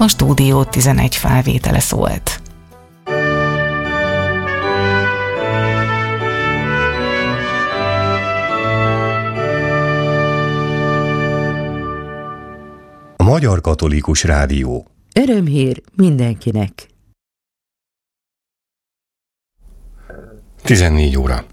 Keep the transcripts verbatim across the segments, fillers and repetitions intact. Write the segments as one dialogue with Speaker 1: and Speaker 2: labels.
Speaker 1: A stúdió tizenegy felvétele szólt.
Speaker 2: A Magyar Katolikus Rádió.
Speaker 3: Örömhír mindenkinek.
Speaker 2: tizennégy óra.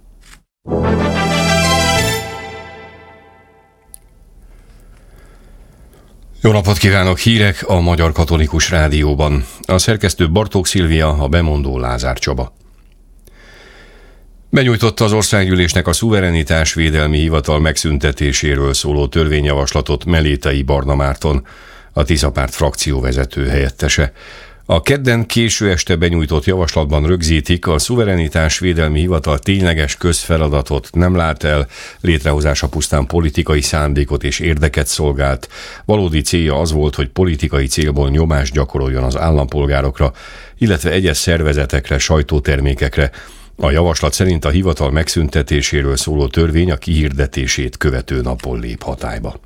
Speaker 2: Jó napot kívánok! Hírek a Magyar Katolikus Rádióban. A szerkesztő Bartók Szilvia, a bemondó Lázár Csaba. Benyújtotta az országgyűlésnek a szuverenitásvédelmi hivatal megszüntetéséről szóló törvényjavaslatot Melétai Barna Márton, a Tisza Párt frakcióvezető helyettese. A kedden késő este benyújtott javaslatban rögzítik, a szuverenitásvédelmi hivatal tényleges közfeladatot nem lát el, létrehozása pusztán politikai szándékot és érdeket szolgált. Valódi célja az volt, hogy politikai célból nyomást gyakoroljon az állampolgárokra, illetve egyes szervezetekre, sajtótermékekre. A javaslat szerint a hivatal megszüntetéséről szóló törvény a kihirdetését követő napon lép hatályba.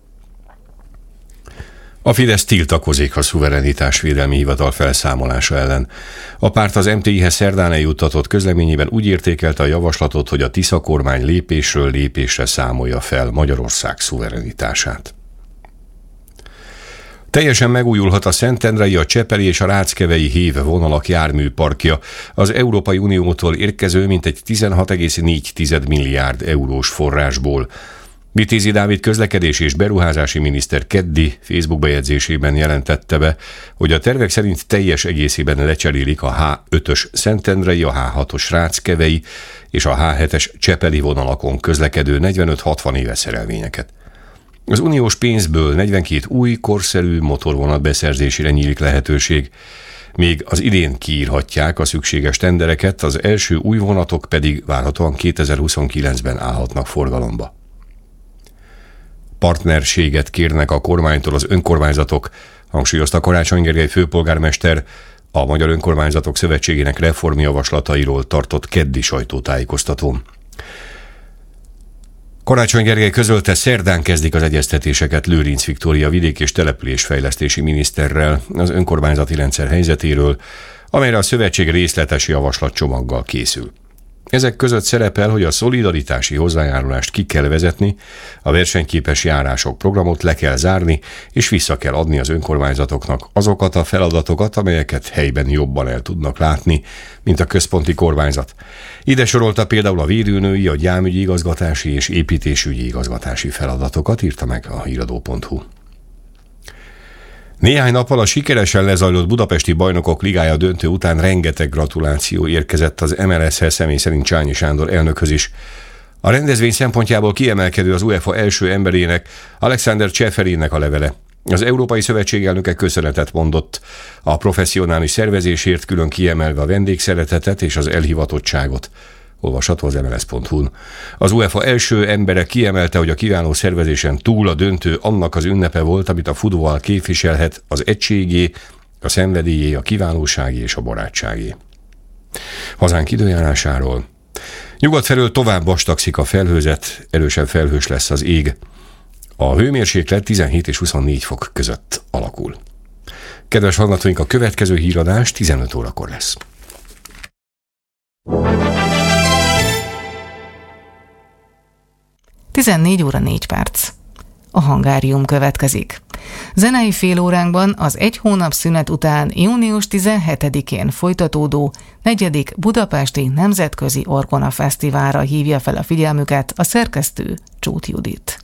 Speaker 2: A Fidesz tiltakozik a szuverenitásvédelmi hivatal felszámolása ellen. A párt az em té i-hez szerdán eljuttatott közleményében úgy értékelte a javaslatot, hogy a Tisza kormány lépésről lépésre számolja fel Magyarország szuverenitását. Teljesen megújulhat a Szentendrei, a Csepeli és a Ráckevei hév vonalak járműparkja az Európai Uniótól érkező mintegy tizenhat egész négy milliárd eurós forrásból. Vitézi Dávid közlekedési és beruházási miniszter keddi Facebook bejegyzésében jelentette be, hogy a tervek szerint teljes egészében lecserélik a há ötös Szentendrei, a há hatos Ráckevei és a há hetes Csepeli vonalakon közlekedő negyvenöt-hatvan éves szerelvényeket. Az uniós pénzből negyvenkét új, korszerű motorvonat beszerzésére nyílik lehetőség, még az idén kiírhatják a szükséges tendereket, az első új vonatok pedig várhatóan kétezer-huszonkilencben állhatnak forgalomba. Partnerséget kérnek a kormánytól az önkormányzatok, hangsúlyozta Karácsony Gergely főpolgármester a Magyar Önkormányzatok Szövetségének reformjavaslatairól tartott keddi sajtótájékoztatón. Karácsony Gergely közölte, szerdán kezdik az egyeztetéseket Lőrinc Viktória vidék- és településfejlesztési miniszterrel az önkormányzati rendszer helyzetéről, amelyre a szövetség részletes javaslatcsomaggal készül. Ezek között szerepel, hogy a szolidaritási hozzájárulást ki kell vezetni, a versenyképes járások programot le kell zárni, és vissza kell adni az önkormányzatoknak azokat a feladatokat, amelyeket helyben jobban el tudnak látni, mint a központi kormányzat. Ide sorolta például a védőnői, a gyámügyi igazgatási és építésügyi igazgatási feladatokat, írta meg a híradó pont hu. Néhány nappal a sikeresen lezajlott Budapesti Bajnokok Ligája döntő után rengeteg gratuláció érkezett az em el es-hez, személy szerint Csányi Sándor elnökhöz is. A rendezvény szempontjából kiemelkedő az UEFA első emberének, Alexander Cseferinnek a levele. Az Európai Szövetség elnöke köszönetet mondott a professzionális szervezésért, külön kiemelve a vendégszeretetet és az elhivatottságot. Olvasható az em el es pont hu-n. Az UEFA első embere kiemelte, hogy a kiváló szervezésen túl a döntő annak az ünnepe volt, amit a futball képviselhet, az egységé, a szenvedélyé, a kiválóságé és a barátságé. Hazánk időjárásáról. Nyugat felől tovább vastagszik a felhőzet, erősen felhős lesz az ég. A hőmérséklet tizenhét és huszonnégy fok között alakul. Kedves hallgatóink, a következő híradás tizenöt órakor lesz.
Speaker 1: tizennégy óra négy perc. A Hangárium következik. Zenei félóránkban az egy hónap szünet után június tizenhetedikén folytatódó negyedik Budapesti Nemzetközi Orgona Fesztiválra hívja fel a figyelmüket a szerkesztő Csóth Judit.